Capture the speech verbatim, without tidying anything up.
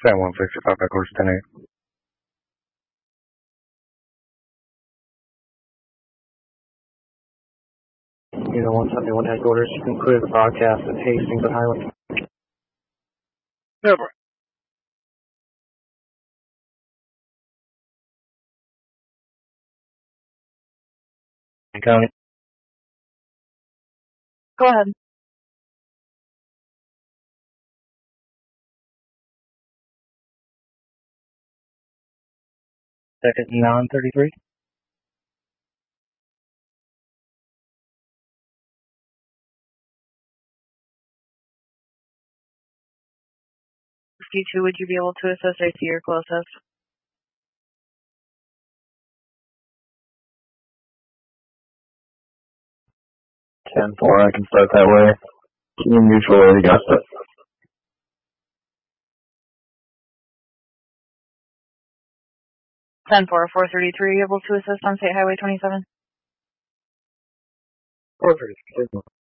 San one sixty-five, back course ten eight. You know, one seventy-one headquarters, you can clear the broadcast at Hastings and Highland. Over. County. Go ahead. Second nine thirty-three. fifty-two, would you be able to assist? I see your closest. ten four, I can start that way. Team mutual Augusta. ten four, four thirty-three, able to assist on State Highway twenty-seven? four thirty-three.